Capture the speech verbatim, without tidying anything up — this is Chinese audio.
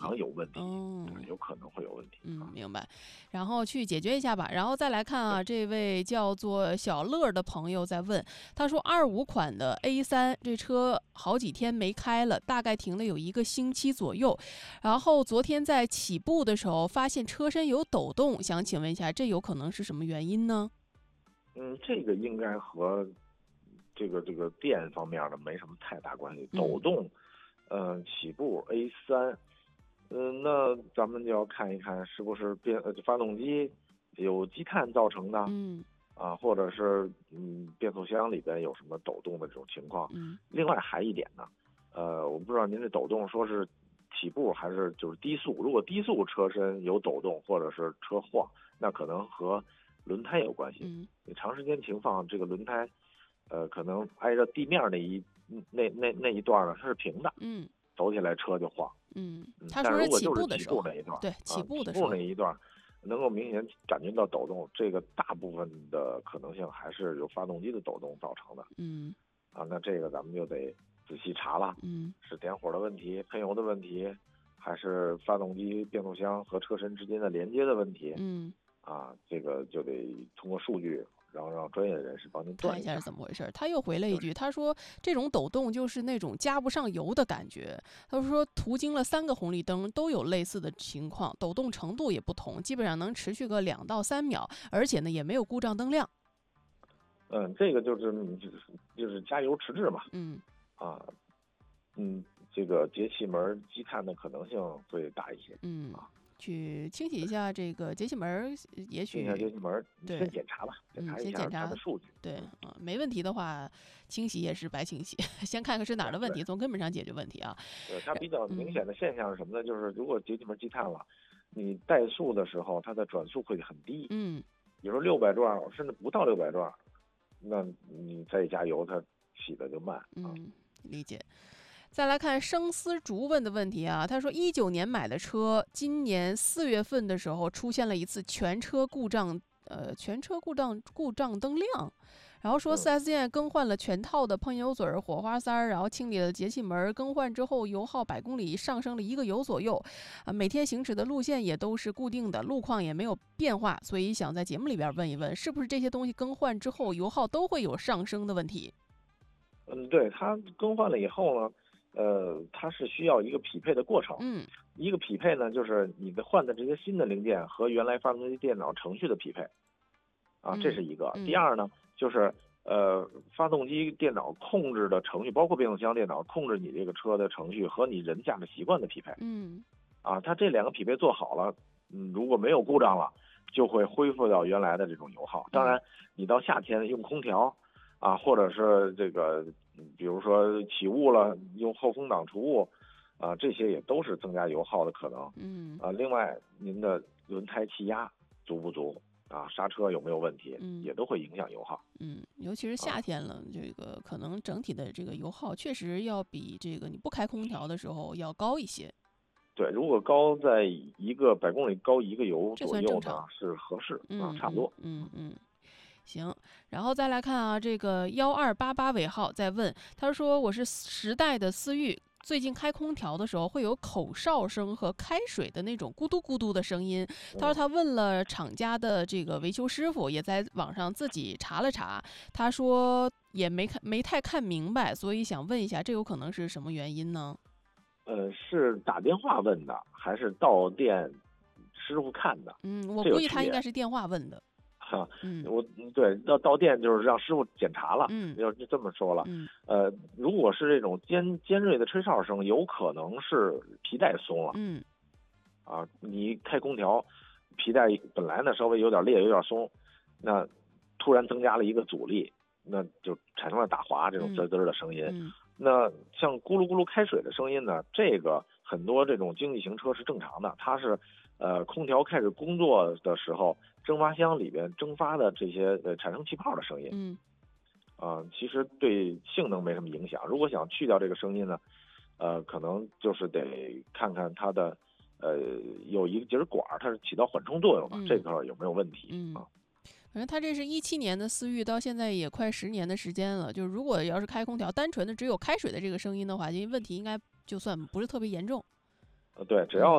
能有问题， 嗯， 有可能会有问题。 嗯，明白。然后去解决一下吧。然后再来看啊，这位叫做小乐的朋友在问，他说二五款的 A 三这车好几天没开了，大概停了有一个星期左右。然后昨天在起步的时候发现车身有抖动，想请问一下，这有可能是什么原因呢？ 嗯，这个应该和这个这个电方面的没什么太大关系。抖动，嗯、呃，起步 A 三，嗯，那咱们就要看一看是不是变呃发动机有积碳造成的， 嗯， 啊，或者是嗯变速箱里边有什么抖动的这种情况。 嗯， 另外还一点呢，呃，我不知道您这抖动说是起步还是就是低速。如果低速车身有抖动或者是车晃，那可能和轮胎有关系。 嗯， 你长时间停放，这个轮胎，呃，可能挨着地面那一那那那一段呢，它是平的， 嗯， 走起来车就晃。 嗯， 嗯， 他但是如果说是起就是起步的时候， 步那一段， 对， 啊， 起步的起时候， 步那一段能够明显感觉到抖动，这个大部分的可能性还是由发动机的抖动造成的。 嗯， 啊，那这个咱们就得仔细查了， 嗯， 是点火的问题、喷油的问题，还是发动机、变速箱和车身之间的连接的问题？ 嗯。 啊，这个就得通过数据，然后让专业的人士帮您断一下看一下是怎么回事。他又回了一句，他说这种抖动就是那种加不上油的感觉。他说途经了三个红绿灯都有类似的情况，抖动程度也不同，基本上能持续个两到三秒，而且呢也没有故障灯亮。 嗯，这个就是就是就是加油迟滞嘛。 嗯， 啊，嗯，这个节气门积碳的可能性会大一些。 嗯， 啊。 去清洗一下这个节气门，也许清洗一下节气门， 对， 先检查吧，检查嗯， 一下先检查它的数据。 对啊，没问题的话，清洗也是白清洗，先看看是哪儿的问题，从根本上解决问题啊。 对，它比较明显嗯， 的现象是什么呢？就是如果节气门积碳了，你怠速的时候，它的转速会很低。 嗯， 比如说六百转，甚至不到六百转，那你再加油，它起的就慢啊。 嗯，理解。再来看生丝竹问的问题啊，他说一九年买的车，今年四月份的时候出现了一次全车故障，呃，全车故障故障灯亮，然后说 四 S 店更换了全套的喷油嘴、火花塞，然后清理了节气门，更换之后油耗百公里上升了一个油左右，啊，每天行驶的路线也都是固定的，路况也没有变化，所以想在节目里边问一问，是不是这些东西更换之后油耗都会有上升的问题？ 嗯，对，它更换了以后呢，呃，它是需要一个匹配的过程。 嗯， 一个匹配呢，就是你的换的这些新的零件和原来发动机电脑程序的匹配，啊，这是一个。 嗯嗯、 第二呢，就是呃，发动机电脑控制的程序，包括变速箱电脑控制你这个车的程序和你人驾驶习惯的匹配。 嗯， 啊，它这两个匹配做好了，嗯，如果没有故障了，就会恢复到原来的这种油耗。当然，你到夏天用空调。啊，或者是这个，比如说起雾了，用后风挡除雾，啊，这些也都是增加油耗的可能。 嗯， 啊，另外您的轮胎气压足不足啊，刹车有没有问题， 嗯， 也都会影响油耗。 嗯，尤其是夏天了，啊、这个可能整体的这个油耗确实要比这个你不开空调的时候要高一些。 对，如果高在一个百公里高一个油左右呢，是合适啊，差不多。 嗯嗯。嗯行，然后再来看啊，这个幺二八八尾号在问，他说我是时代的思域，最近开空调的时候会有口哨声和开水的那种咕嘟咕嘟的声音。他说他问了厂家的这个维修师傅，也在网上自己查了查，他说也没看没太看明白，所以想问一下，这有可能是什么原因呢？ 呃，是打电话问的，还是到店师傅看的？ 嗯，我估计他应该是电话问的。 哈， 嗯， 我对到到店就是让师傅检查了， 嗯， 要这么说了， 嗯， 呃，如果是这种尖尖锐的吹哨声，有可能是皮带松了， 嗯， 啊，你开空调，皮带本来呢稍微有点裂，有点松，那突然增加了一个阻力，那就产生了打滑这种滋滋的声音。 嗯嗯、 那像咕噜咕噜开水的声音呢，这个很多这种经济型车是正常的，它是。呃，空调开始工作的时候，蒸发箱里边蒸发的这些呃产生气泡的声音， 嗯， 啊、呃，其实对性能没什么影响。如果想去掉这个声音呢，呃，可能就是得看看它的呃有一个节管，它是起到缓冲作用的， 嗯、 这块有没有问题、 嗯、 啊？ 反正它这是一七年的思域，到现在也快十年的时间了。就是如果要是开空调，单纯的只有开水的这个声音的话，因为问题应该就算不是特别严重。 呃，对，只要。